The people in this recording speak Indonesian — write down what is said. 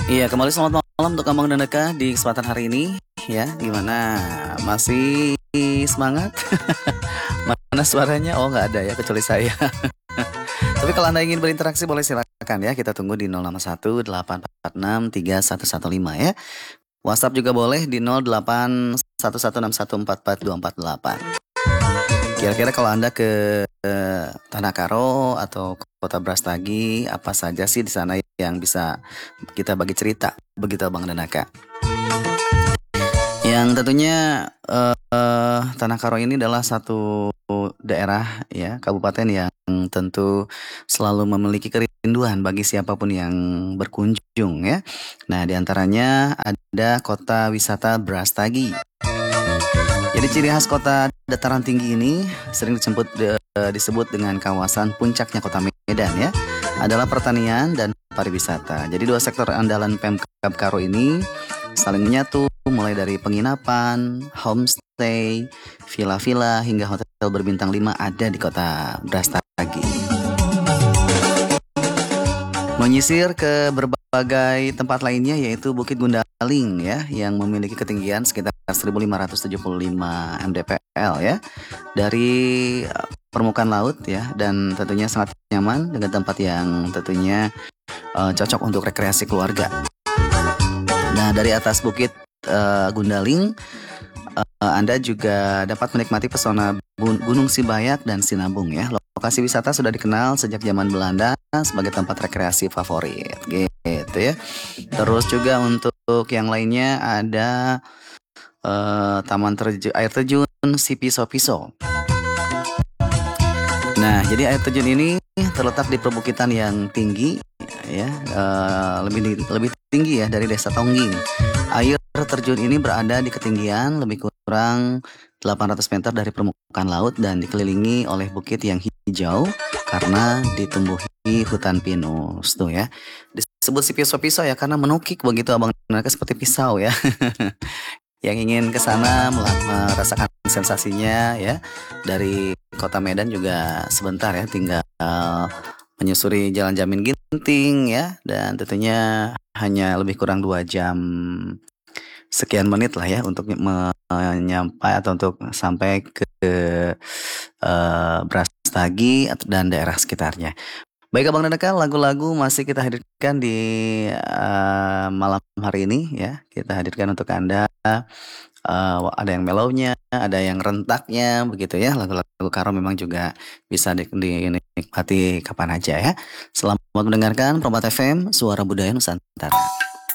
Iya, kembali selamat malam untuk Abang dan Eka di kesempatan hari ini ya. Gimana? Masih semangat? Mana suaranya? Oh, nggak ada ya, kecuali saya. Tapi kalau Anda ingin berinteraksi boleh silakan ya. Kita tunggu di 061 846 3115 ya. WhatsApp juga boleh di 081161442448. Kira-kira kalau Anda ke Tanah Karo atau ke Kota Brastagi, apa saja sih di sana yang bisa kita bagi cerita? Begitu Bang dan Aka. Yang tentunya Tanah Karo ini adalah satu daerah ya, kabupaten yang tentu selalu memiliki kerinduan bagi siapapun yang berkunjung ya. Nah, diantaranya ada kota wisata Brastagi. Jadi ciri khas kota dataran tinggi ini sering disebut dengan kawasan puncaknya kota Medan ya, adalah pertanian dan pariwisata. Jadi dua sektor andalan Pemkab Karo ini saling menyatu mulai dari penginapan, homestay, villa-villa hingga hotel berbintang 5 ada di kota Brastagi. Menyisir ke berbagai tempat lainnya yaitu Bukit Gundaling ya, yang memiliki ketinggian sekitar 1575 mdpl ya dari permukaan laut ya, dan tentunya sangat nyaman dengan tempat yang tentunya cocok untuk rekreasi keluarga. Nah, dari atas Bukit Gundaling Anda juga dapat menikmati pesona Gunung Sibayak dan Sinabung ya. Lokasi wisata sudah dikenal sejak zaman Belanda sebagai tempat rekreasi favorit gitu ya. Terus juga untuk yang lainnya ada air terjun Sipiso-Piso. Nah, jadi air terjun ini terletak di perbukitan yang tinggi ya, lebih tinggi ya dari Desa Tongging. Air terjun ini berada di ketinggian lebih kurang 800 meter dari permukaan laut dan dikelilingi oleh bukit yang hijau karena ditumbuhi hutan pinus tuh ya. Disebut si pisau-pisau ya karena menukik begitu Abang, mereka seperti pisau ya. Yang ingin ke sana merasakan sensasinya ya, dari kota Medan juga sebentar ya, tinggal menyusuri Jalan Jamin Ginting ya, dan tentunya hanya lebih kurang 2 jam sekian menit lah ya untuk menyampai atau untuk sampai ke Brastagi dan daerah sekitarnya. Baik Abang dan Eka, lagu-lagu masih kita hadirkan di malam hari ini ya. Kita hadirkan untuk Anda ada yang melownya, ada yang rentaknya begitu ya. Lagu-lagu Karo memang juga bisa dinikmati kapan aja ya. Selamat mendengarkan Probat FM, Suara Budaya Nusantara.